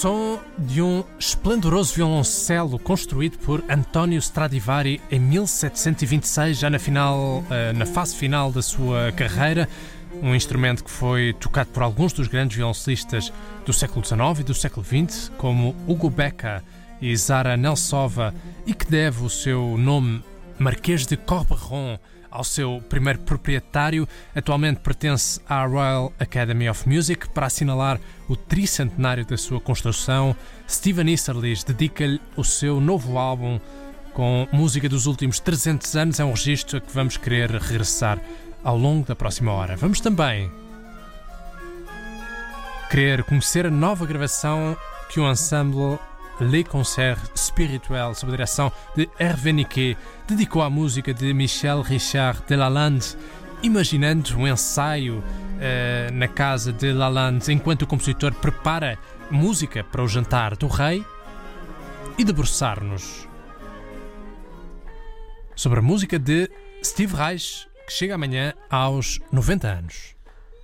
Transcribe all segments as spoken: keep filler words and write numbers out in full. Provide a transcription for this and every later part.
Som de um esplendoroso violoncelo construído por António Stradivari em mil setecentos e vinte e seis, já na, final, na fase final da sua carreira. Um instrumento que foi tocado por alguns dos grandes violoncelistas do século dezenove e do século vinte, como Hugo Becca e Zara Nelsova, e que deve o seu nome Marquês de Corberon ao seu primeiro proprietário. Atualmente pertence à Royal Academy of Music. Para assinalar o tricentenário da sua construção, Steven Easterlys dedica-lhe o seu novo álbum com música dos últimos trezentos anos. É um registro a que vamos querer regressar ao longo da próxima hora. Vamos também querer conhecer a nova gravação que o ensemble Les Concerts Spirituels, sob a direção de Hervé Niquet, dedicou à música de Michel Richard de Lalande, imaginando um ensaio uh, na casa de Lalande enquanto o compositor prepara música para o jantar do rei, e debruçar-nos sobre a música de Steve Reich, que chega amanhã aos noventa anos.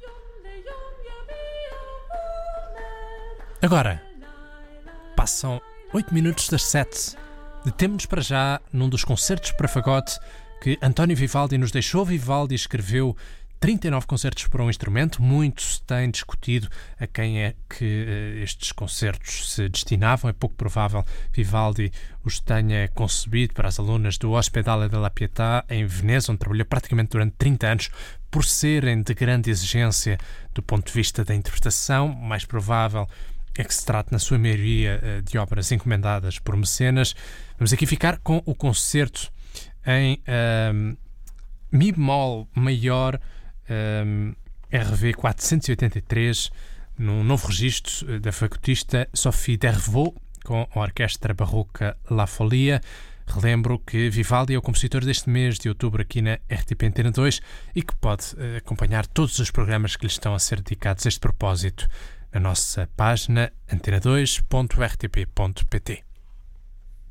Agora, passam oito minutos das sete. Detemos-nos para já num dos concertos para fagote que António Vivaldi nos deixou. Vivaldi escreveu trinta e nove concertos para um instrumento. Muito se tem discutido a quem é que uh, estes concertos se destinavam. É pouco provável Vivaldi os tenha concebido para as alunas do Ospedale della Pietà em Veneza, onde trabalhou praticamente durante trinta anos, por serem de grande exigência do ponto de vista da interpretação. Mais provável é que se trate, na sua maioria, de obras encomendadas por mecenas. Vamos aqui ficar com o concerto em um, Mi bemol maior, um, R V quatrocentos e oitenta e três, num novo registro da fagotista Sophie Dervaux, com a Orquestra Barroca La Folia. Relembro que Vivaldi é o compositor deste mês de outubro aqui na R T P Antena dois e que pode uh, acompanhar todos os programas que lhe estão a ser dedicados a este propósito na nossa página antena dois ponto r t p ponto p t.